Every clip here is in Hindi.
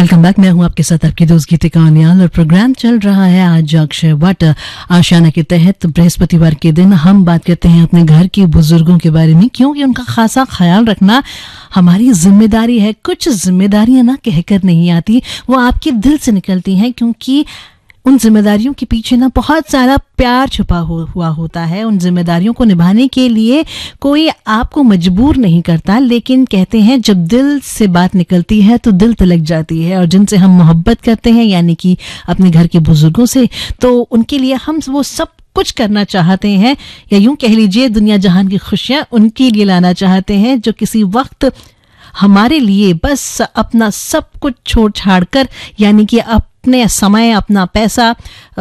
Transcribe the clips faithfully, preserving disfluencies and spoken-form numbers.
Welcome back. मैं हूं आपके साथ आपकी दोस्त गीतिका अनियाल और प्रोग्राम चल रहा है आज अक्षय वट आशाना के तहत। बृहस्पतिवार के दिन हम बात करते हैं अपने घर के बुजुर्गों के बारे में, क्योंकि उनका खासा ख्याल रखना हमारी जिम्मेदारी है। कुछ जिम्मेदारियां ना कहकर नहीं आती, वो आपके दिल से निकलती हैं, क्योंकि उन जिम्मेदारियों के पीछे ना बहुत सारा प्यार छुपा हुआ होता है। उन जिम्मेदारियों को निभाने के लिए कोई आपको मजबूर नहीं करता, लेकिन कहते हैं जब दिल से बात निकलती है तो दिल तिलक जाती है। और जिनसे हम मोहब्बत करते हैं, यानी कि अपने घर के बुजुर्गों से, तो उनके लिए हम वो सब कुछ करना चाहते हैं, या यूं कह लीजिए दुनिया जहान की खुशियां उनके लिए लाना चाहते हैं, जो किसी वक्त हमारे लिए बस अपना सब कुछ छोड़ छाड़ कर, यानी कि अपने समय, अपना पैसा,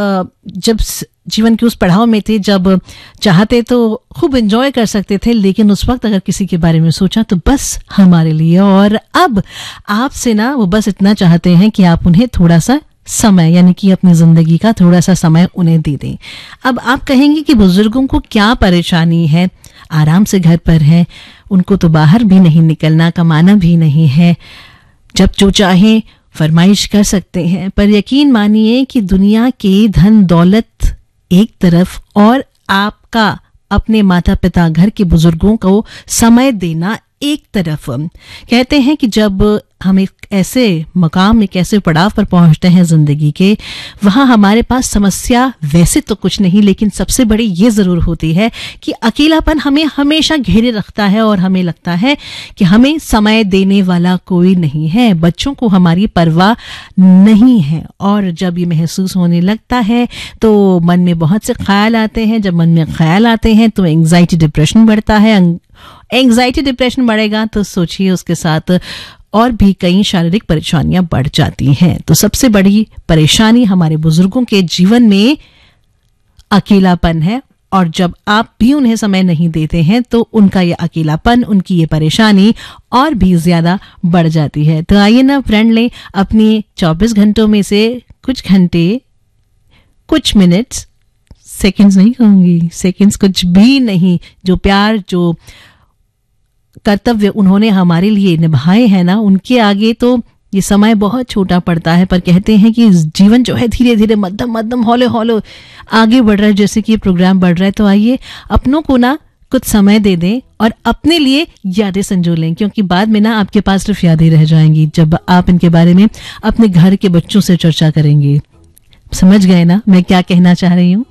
जब जीवन के उस पड़ाव में थे जब चाहते तो खूब एंजॉय कर सकते थे, लेकिन उस वक्त अगर किसी के बारे में सोचा तो बस हमारे लिए। और अब आपसे ना वो बस इतना चाहते हैं कि आप उन्हें थोड़ा सा समय, यानी कि अपनी जिंदगी का थोड़ा सा समय उन्हें दे दें। अब आप कहेंगे कि बुजुर्गों को क्या परेशानी है, आराम से घर पर है, उनको तो बाहर भी नहीं निकलना, कमाना भी नहीं है, जब जो चाहे फरमाइश कर सकते हैं। पर यकीन मानिए कि दुनिया के धन दौलत एक तरफ और आपका अपने माता पिता घर के बुजुर्गों को समय देना एक तरफ। कहते हैं कि जब हम एक ऐसे मकाम, एक ऐसे पड़ाव पर पहुंचते हैं जिंदगी के, वहां हमारे पास समस्या वैसे तो कुछ नहीं, लेकिन सबसे बड़ी ये जरूर होती है कि अकेलापन हमें हमेशा घेरे रखता है और हमें लगता है कि हमें समय देने वाला कोई नहीं है, बच्चों को हमारी परवाह नहीं है। और जब ये महसूस होने लगता है तो मन में बहुत से ख्याल आते हैं। जब मन में ख्याल आते हैं तो एंग्जाइटी डिप्रेशन बढ़ता है। एंग्जाइटी डिप्रेशन बढ़ेगा तो सोचिए उसके साथ और भी कई शारीरिक परेशानियां बढ़ जाती हैं। तो सबसे बड़ी परेशानी हमारे बुजुर्गों के जीवन में अकेलापन है, और जब आप भी उन्हें समय नहीं देते हैं तो उनका ये अकेलापन, उनकी ये परेशानी और भी ज्यादा बढ़ जाती है। तो आइए ना फ्रेंड, लें अपनी चौबीस घंटों में से कुछ घंटे, कुछ मिनट्स, सेकंड्स नहीं कहूंगी, सेकंड्स कुछ भी नहीं, जो प्यार, जो कर्तव्य उन्होंने हमारे लिए निभाए हैं ना, उनके आगे तो ये समय बहुत छोटा पड़ता है। पर कहते हैं कि जीवन जो है धीरे धीरे, मध्यम मध्यम, हौले हौले आगे बढ़ रहा है, जैसे कि ये प्रोग्राम बढ़ रहा है। तो आइए अपनों को ना कुछ समय दे दें और अपने लिए यादें संजो लें, क्योंकि बाद में ना आपके पास सिर्फ यादें रह जाएंगी जब आप इनके बारे में अपने घर के बच्चों से चर्चा करेंगे। समझ गए ना मैं क्या कहना चाह रही हूँ?